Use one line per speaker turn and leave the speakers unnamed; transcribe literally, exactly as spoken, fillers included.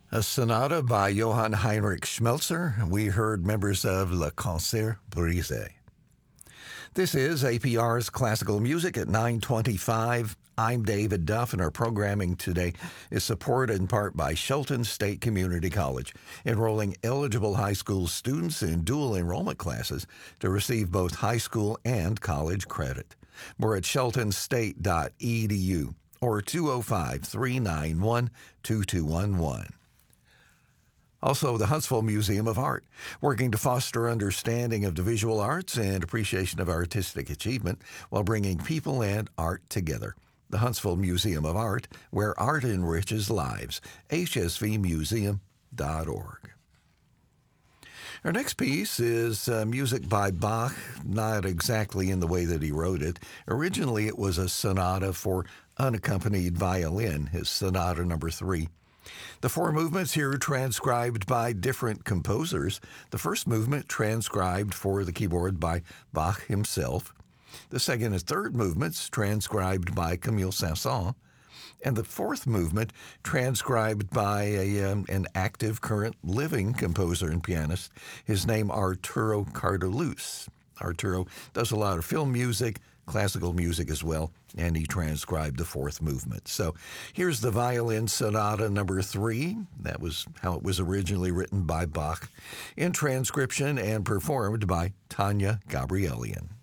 A sonata by Johann Heinrich Schmelzer. We heard members of Le Concert Brisé. This is A P R's Classical Music at nine twenty-five. I'm David Duff, and our programming today is supported in part by Shelton State Community College, enrolling eligible high school students in dual enrollment classes to receive both high school and college credit. More at shelton state dot e d u or two oh five, three nine one, two two one one. Also, the Huntsville Museum of Art, working to foster understanding of the visual arts and appreciation of artistic achievement while bringing people and art together. The Huntsville Museum of Art, where art enriches lives, h s v museum dot org. Our next piece is uh, music by Bach, not exactly in the way that he wrote it. Originally, it was a sonata for unaccompanied violin, his sonata number three. The four movements here transcribed by different composers. The first movement transcribed for the keyboard by Bach himself. The second and third movements transcribed by Camille Saint-Saëns. And the fourth movement transcribed by a, um, an active, current, living composer and pianist. His name Arturo Cardalus. Arturo does a lot of film music, classical music as well, and he transcribed the fourth movement. So here's the Violin Sonata number three. That was how it was originally written by Bach, in transcription and performed by Tanya Gabrielian.